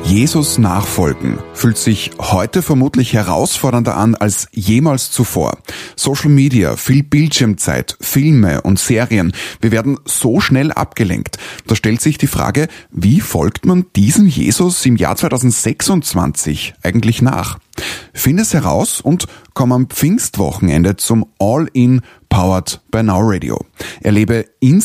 Jesus nachfolgen fühlt sich heute vermutlich herausfordernder an als jemals zuvor. Social Media, viel Bildschirmzeit, Filme und Serien. Wir werden so schnell abgelenkt. Da stellt sich die Frage, wie folgt man diesem Jesus im Jahr 2026 eigentlich nach? Finde es heraus und komm am Pfingstwochenende zum All-In Powered by Now Radio. Erlebe